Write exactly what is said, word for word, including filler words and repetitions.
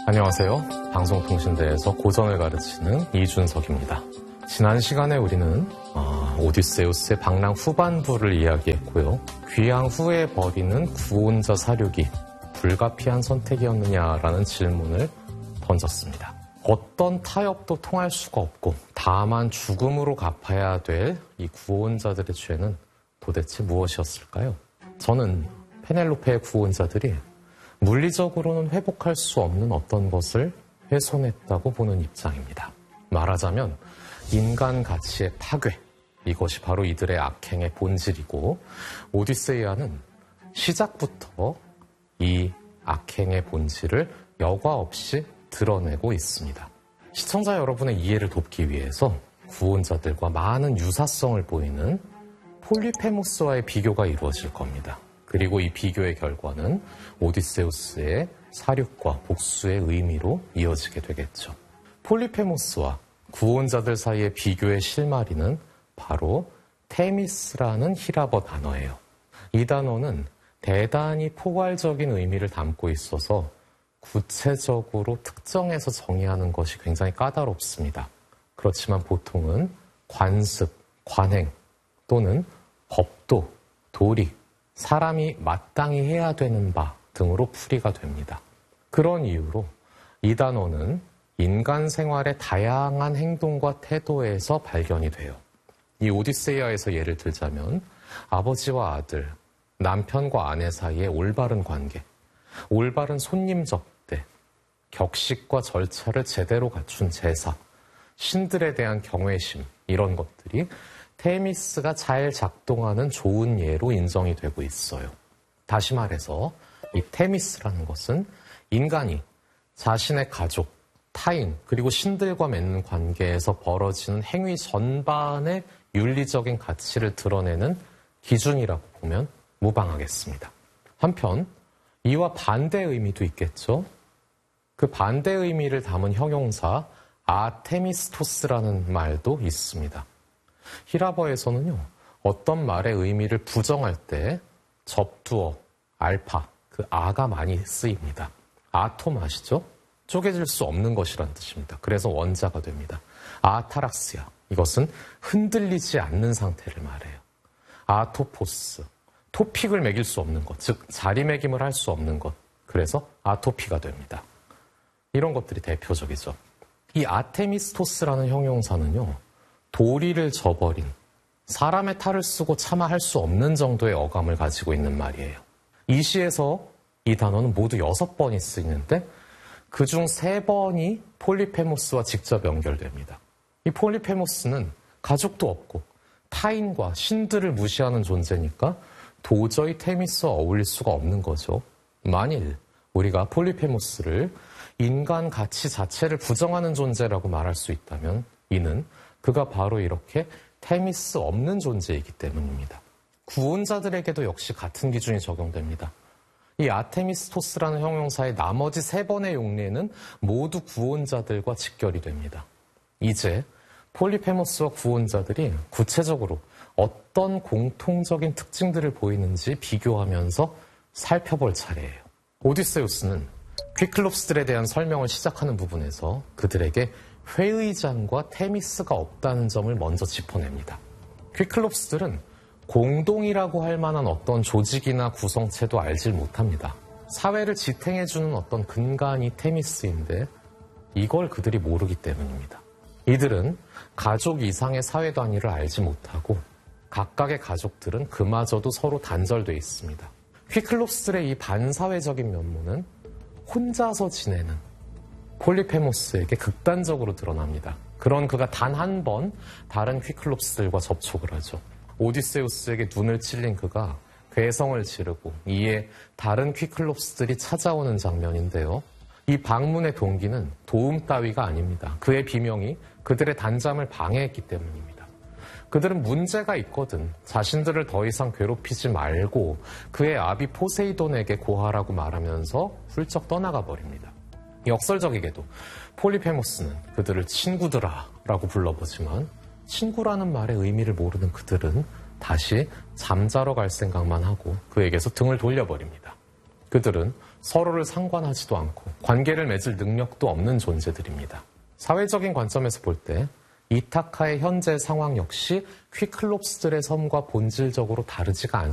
안녕하세요. 방송통신대에서 고전을 가르치는 이준석입니다. 지난 시간에 우리는 어, 오디세우스의 방랑 후반부를 이야기했고요. 귀향 후에 벌이는 구혼자 사륙이 불가피한 선택이었느냐라는 질문을 던졌습니다. 어떤 타협도 통할 수가 없고 다만 죽음으로 갚아야 될 이 구혼자들의 죄는 도대체 무엇이었을까요? 저는 페넬로페의 구혼자들이 물리적으로는 회복할 수 없는 어떤 것을 훼손했다고 보는 입장입니다. 말하자면 인간 가치의 파괴, 이것이 바로 이들의 악행의 본질이고 오디세이아는 시작부터 이 악행의 본질을 여과 없이 드러내고 있습니다. 시청자 여러분의 이해를 돕기 위해서 구혼자들과 많은 유사성을 보이는 폴리페모스와의 비교가 이루어질 겁니다. 그리고 이 비교의 결과는 오디세우스의 사륙과 복수의 의미로 이어지게 되겠죠. 폴리페모스와 구혼자들 사이의 비교의 실마리는 바로 테미스라는 히라버 단어예요. 이 단어는 대단히 포괄적인 의미를 담고 있어서 구체적으로 특정해서 정의하는 것이 굉장히 까다롭습니다. 그렇지만 보통은 관습, 관행 또는 법도, 도리, 사람이 마땅히 해야 되는 바 등으로 풀이가 됩니다. 그런 이유로 이 단어는 인간 생활의 다양한 행동과 태도에서 발견이 돼요. 이 오디세이아에서 예를 들자면 아버지와 아들, 남편과 아내 사이의 올바른 관계, 올바른 손님 접대, 격식과 절차를 제대로 갖춘 제사, 신들에 대한 경외심, 이런 것들이 테미스가 잘 작동하는 좋은 예로 인정이 되고 있어요. 다시 말해서 이 테미스라는 것은 인간이 자신의 가족, 타인, 그리고 신들과 맺는 관계에서 벌어지는 행위 전반의 윤리적인 가치를 드러내는 기준이라고 보면 무방하겠습니다. 한편 이와 반대 의미도 있겠죠. 그 반대 의미를 담은 형용사 아테미스토스라는 말도 있습니다. 히라버에서는요, 어떤 말의 의미를 부정할 때 접두어, 알파, 그 아가 많이 쓰입니다. 아톰 아시죠? 쪼개질 수 없는 것이란 뜻입니다. 그래서 원자가 됩니다. 아타락스야, 이것은 흔들리지 않는 상태를 말해요. 아토포스, 토픽을 매길 수 없는 것, 즉 자리매김을 할 수 없는 것, 그래서 아토피가 됩니다. 이런 것들이 대표적이죠. 이 아테미스토스라는 형용사는요, 도리를 저버린, 사람의 탈을 쓰고 차마 할 수 없는 정도의 어감을 가지고 있는 말이에요. 이 시에서 이 단어는 모두 여섯 번이 쓰이는데 그중 세 번이 폴리페모스와 직접 연결됩니다. 이 폴리페모스는 가족도 없고 타인과 신들을 무시하는 존재니까 도저히 테미스와 어울릴 수가 없는 거죠. 만일 우리가 폴리페모스를 인간 가치 자체를 부정하는 존재라고 말할 수 있다면 이는 그가 바로 이렇게 테미스 없는 존재이기 때문입니다. 구혼자들에게도 역시 같은 기준이 적용됩니다. 이 아테미스토스라는 형용사의 나머지 세 번의 용례는 모두 구혼자들과 직결이 됩니다. 이제 폴리페모스와 구혼자들이 구체적으로 어떤 공통적인 특징들을 보이는지 비교하면서 살펴볼 차례예요. 오디세우스는 퀴클롭스들에 대한 설명을 시작하는 부분에서 그들에게 회의장과 테미스가 없다는 점을 먼저 짚어냅니다. 퀴클롭스들은 공동이라고 할 만한 어떤 조직이나 구성체도 알질 못합니다. 사회를 지탱해주는 어떤 근간이 테미스인데 이걸 그들이 모르기 때문입니다. 이들은 가족 이상의 사회 단위를 알지 못하고 각각의 가족들은 그마저도 서로 단절돼 있습니다. 퀴클롭스들의 이 반사회적인 면모는 혼자서 지내는 폴리페모스에게 극단적으로 드러납니다. 그런 그가 단 한 번 다른 퀴클롭스들과 접촉을 하죠. 오디세우스에게 눈을 찔린 그가 괴성을 지르고 이에 다른 퀴클롭스들이 찾아오는 장면인데요. 이 방문의 동기는 도움 따위가 아닙니다. 그의 비명이 그들의 단잠을 방해했기 때문입니다. 그들은 문제가 있거든 자신들을 더 이상 괴롭히지 말고 그의 아비 포세이돈에게 고하라고 말하면서 훌쩍 떠나가 버립니다. 역설적이게도 폴리페모스는 그들을 친구들아 라고 불러보지만 친구라는 말의 의미를 모르는 그들은 다시 잠자러 갈 생각만 하고 그에게서 등을 돌려버립니다. 그들은 서로를 상관하지도 않고 관계를 맺을 능력도 없는 존재들입니다. 사회적인 관점에서 볼 때 이타카의 현재 상황 역시 퀴클롭스들의 섬과 본질적으로 다르지가 않습니다.